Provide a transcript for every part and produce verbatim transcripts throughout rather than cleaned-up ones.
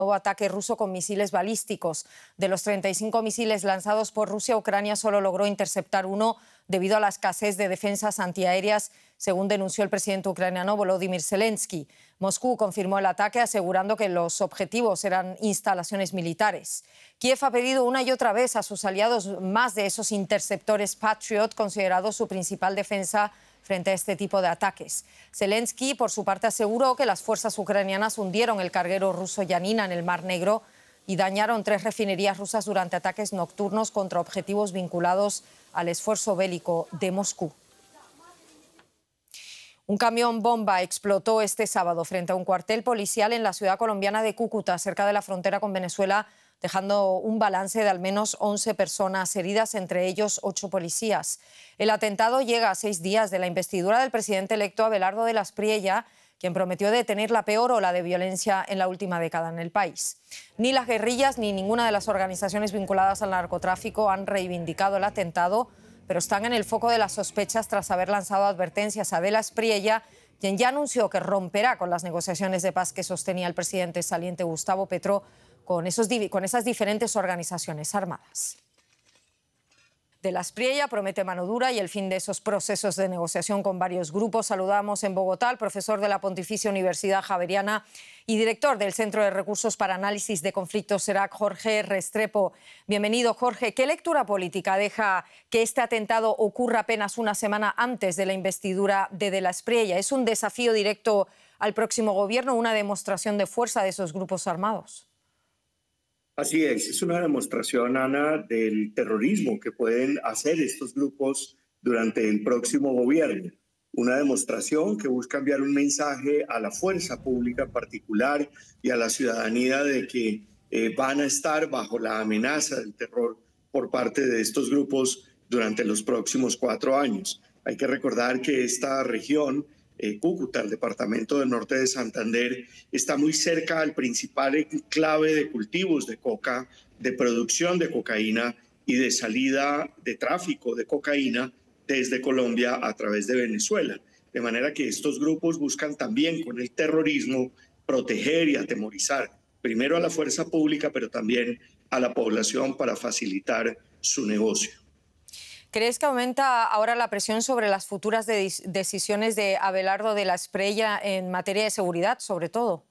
nuevo ataque ruso con misiles balísticos. De los treinta y cinco misiles lanzados por Rusia, Ucrania solo logró interceptar uno debido a la escasez de defensas antiaéreas, según denunció el presidente ucraniano Volodymyr Zelensky. Moscú confirmó el ataque, asegurando que los objetivos eran instalaciones militares. Kiev ha pedido una y otra vez a sus aliados más de esos interceptores Patriot, considerados su principal defensa frente a este tipo de ataques. Zelensky, por su parte, aseguró que las fuerzas ucranianas hundieron el carguero ruso Yanina en el Mar Negro y dañaron tres refinerías rusas durante ataques nocturnos contra objetivos vinculados al esfuerzo bélico de Moscú. Un camión bomba explotó este sábado frente a un cuartel policial en la ciudad colombiana de Cúcuta, cerca de la frontera con Venezuela, dejando un balance de al menos once personas heridas, entre ellos ocho policías. El atentado llega a seis días de la investidura del presidente electo Abelardo de la Espriella, quien prometió detener la peor ola de violencia en la última década en el país. Ni las guerrillas ni ninguna de las organizaciones vinculadas al narcotráfico han reivindicado el atentado, pero están en el foco de las sospechas tras haber lanzado advertencias a de la Espriella, quien ya anunció que romperá con las negociaciones de paz que sostenía el presidente saliente Gustavo Petro con, esos, con esas diferentes organizaciones armadas. De la Espriella promete mano dura y el fin de esos procesos de negociación con varios grupos. Saludamos en Bogotá al profesor de la Pontificia Universidad Javeriana y director del Centro de Recursos para Análisis de Conflictos CERAC, Jorge Restrepo. Bienvenido, Jorge. ¿Qué lectura política deja que este atentado ocurra apenas una semana antes de la investidura de De la Espriella? ¿Es un desafío directo al próximo gobierno, una demostración de fuerza de esos grupos armados? Así es, es una demostración, Ana, del terrorismo que pueden hacer estos grupos durante el próximo gobierno. Una demostración que busca enviar un mensaje a la fuerza pública en particular y a la ciudadanía de que eh, van a estar bajo la amenaza del terror por parte de estos grupos durante los próximos cuatro años. Hay que recordar que esta región, Eh, Cúcuta, el departamento del norte de Santander, está muy cerca al principal enclave de cultivos de coca, de producción de cocaína y de salida de tráfico de cocaína desde Colombia a través de Venezuela. De manera que estos grupos buscan también con el terrorismo proteger y atemorizar primero a la fuerza pública, pero también a la población para facilitar su negocio. ¿Crees que aumenta ahora la presión sobre las futuras de decisiones de Abelardo de la Espriella en materia de seguridad, sobre todo?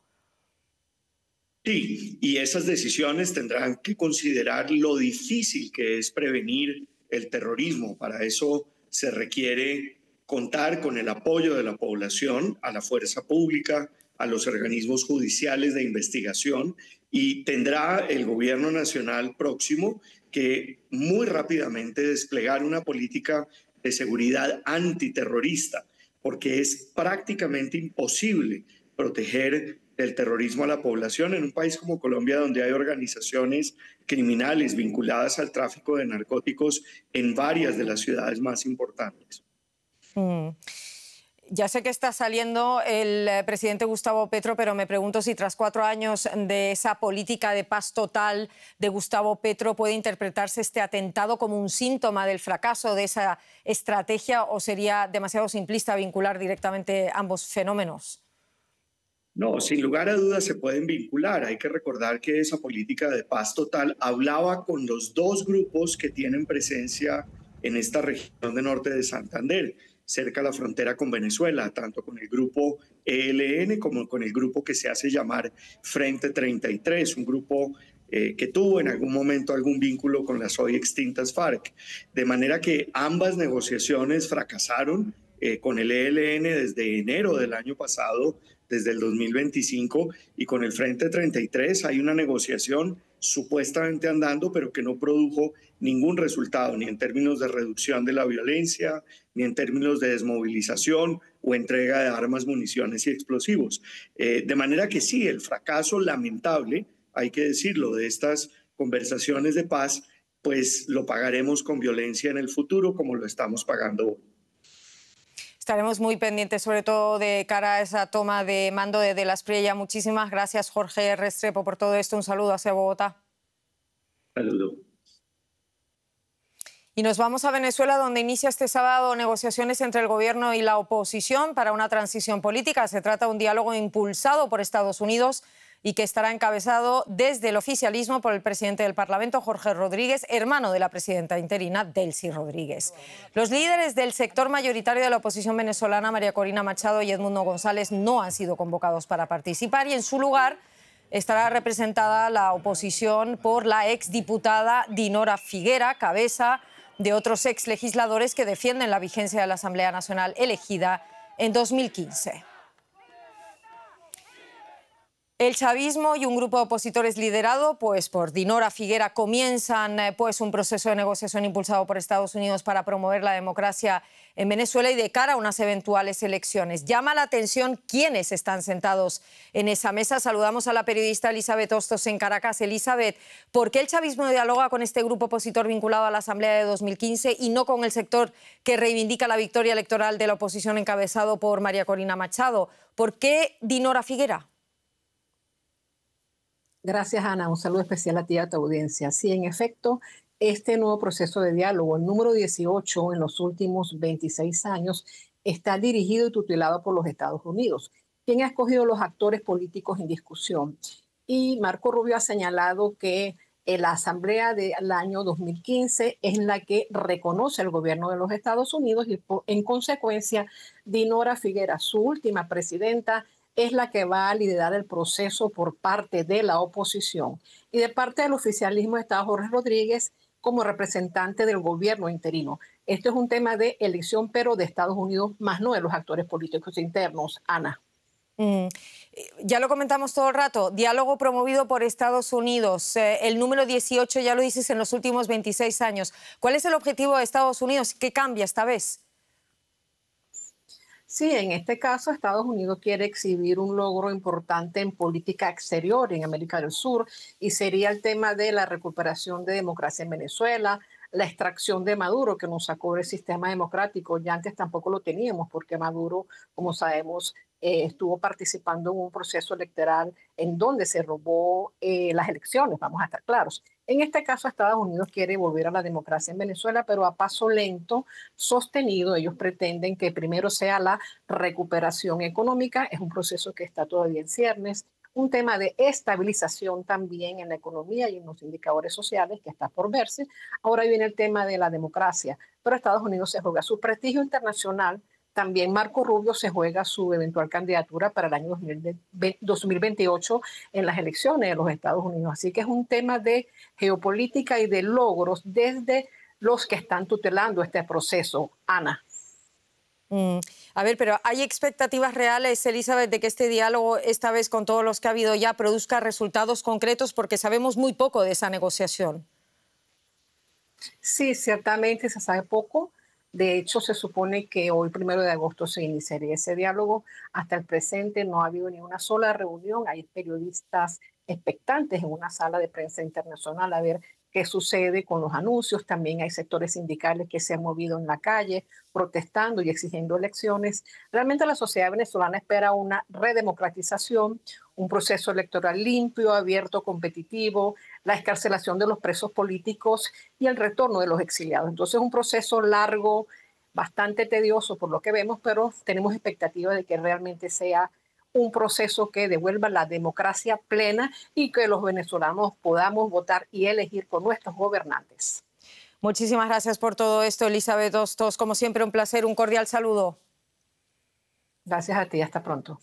Sí, y esas decisiones tendrán que considerar lo difícil que es prevenir el terrorismo. Para eso se requiere contar con el apoyo de la población, a la fuerza pública, a los organismos judiciales de investigación, y tendrá el gobierno nacional próximo que muy rápidamente desplegar una política de seguridad antiterrorista, porque es prácticamente imposible proteger del terrorismo a la población en un país como Colombia, donde hay organizaciones criminales vinculadas al tráfico de narcóticos en varias de las ciudades más importantes. Mm. Ya sé que está saliendo el presidente Gustavo Petro, pero me pregunto si tras cuatro años de esa política de paz total de Gustavo Petro puede interpretarse este atentado como un síntoma del fracaso de esa estrategia, o sería demasiado simplista vincular directamente ambos fenómenos. No, sin lugar a dudas se pueden vincular. Hay que recordar que esa política de paz total hablaba con los dos grupos que tienen presencia en esta región de norte de Santander, cerca de la frontera con Venezuela, tanto con el grupo E L N como con el grupo que se hace llamar Frente treinta y tres, un grupo eh, que tuvo en algún momento algún vínculo con las hoy extintas FARC. De manera que ambas negociaciones fracasaron eh, con el E L N desde enero del año pasado, desde el dos mil veinticinco, y con el Frente treinta y tres hay una negociación supuestamente andando, pero que no produjo ningún resultado, ni en términos de reducción de la violencia, ni en términos de desmovilización o entrega de armas, municiones y explosivos. Eh, de manera que sí, el fracaso lamentable, hay que decirlo, de estas conversaciones de paz, pues lo pagaremos con violencia en el futuro, como lo estamos pagando hoy. Estaremos muy pendientes, sobre todo de cara a esa toma de mando de De la Espriella. Muchísimas gracias, Jorge Restrepo, por todo esto. Un saludo hacia Bogotá. Saludo. Y nos vamos a Venezuela, donde inicia este sábado negociaciones entre el gobierno y la oposición para una transición política. Se trata de un diálogo impulsado por Estados Unidos y que estará encabezado desde el oficialismo por el presidente del Parlamento, Jorge Rodríguez, hermano de la presidenta interina, Delcy Rodríguez. Los líderes del sector mayoritario de la oposición venezolana, María Corina Machado y Edmundo González, no han sido convocados para participar y en su lugar estará representada la oposición por la exdiputada Dinora Figuera, cabeza de otros exlegisladores que defienden la vigencia de la Asamblea Nacional elegida en dos mil quince. El chavismo y un grupo de opositores liderado pues, por Dinora Figuera comienzan pues, un proceso de negociación impulsado por Estados Unidos para promover la democracia en Venezuela y de cara a unas eventuales elecciones. Llama la atención quiénes están sentados en esa mesa. Saludamos a la periodista Elizabeth Hostos en Caracas. Elizabeth, ¿por qué el chavismo dialoga con este grupo opositor vinculado a la Asamblea de dos mil quince y no con el sector que reivindica la victoria electoral de la oposición encabezado por María Corina Machado? ¿Por qué Dinora Figuera? Gracias, Ana. Un saludo especial a ti y a tu audiencia. Sí, en efecto, este nuevo proceso de diálogo, el número dieciocho en los últimos veintiséis años, está dirigido y tutelado por los Estados Unidos, quien ha escogido los actores políticos en discusión. Y Marco Rubio ha señalado que la Asamblea del año dos mil quince es la que reconoce el gobierno de los Estados Unidos y, en consecuencia, Dinora Figuera, su última presidenta, es la que va a liderar el proceso por parte de la oposición. Y de parte del oficialismo está Jorge Rodríguez como representante del gobierno interino. Esto es un tema de elección, pero de Estados Unidos, más no de los actores políticos internos. Ana. Mm. Ya lo comentamos todo el rato, diálogo promovido por Estados Unidos, eh, el número dieciocho, ya lo dices, en los últimos veintiséis años. ¿Cuál es el objetivo de Estados Unidos? ¿Qué cambia esta vez? Sí, en este caso Estados Unidos quiere exhibir un logro importante en política exterior en América del Sur y sería el tema de la recuperación de democracia en Venezuela, la extracción de Maduro que nos sacó del sistema democrático. Ya antes tampoco lo teníamos porque Maduro, como sabemos, eh, estuvo participando en un proceso electoral en donde se robó eh, las elecciones, vamos a estar claros. En este caso, Estados Unidos quiere volver a la democracia en Venezuela, pero a paso lento, sostenido. Ellos pretenden que primero sea la recuperación económica, es un proceso que está todavía en ciernes, un tema de estabilización también en la economía y en los indicadores sociales que está por verse. Ahora viene el tema de la democracia, pero Estados Unidos se juega su prestigio internacional. También Marco Rubio se juega su eventual candidatura para el año dos mil veintiocho en las elecciones de los Estados Unidos. Así que es un tema de geopolítica y de logros desde los que están tutelando este proceso. Ana. Mm. A ver, pero ¿hay expectativas reales, Elizabeth, de que este diálogo, esta vez con todos los que ha habido ya, produzca resultados concretos? Porque sabemos muy poco de esa negociación. Sí, ciertamente se sabe poco. De hecho, se supone que hoy, primero de agosto, se iniciaría ese diálogo. Hasta el presente no ha habido ni una sola reunión. Hay periodistas expectantes en una sala de prensa internacional a ver qué sucede con los anuncios. También hay sectores sindicales que se han movido en la calle protestando y exigiendo elecciones. Realmente la sociedad venezolana espera una redemocratización, un proceso electoral limpio, abierto, competitivo, la excarcelación de los presos políticos y el retorno de los exiliados. Entonces, un proceso largo, bastante tedioso por lo que vemos, pero tenemos expectativa de que realmente sea un proceso que devuelva la democracia plena y que los venezolanos podamos votar y elegir con nuestros gobernantes. Muchísimas gracias por todo esto, Elizabeth Hostos. Como siempre, un placer, un cordial saludo. Gracias a ti, hasta pronto.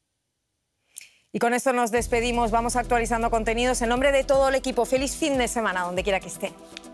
Y con esto nos despedimos, vamos actualizando contenidos. En nombre de todo el equipo, feliz fin de semana, donde quiera que esté.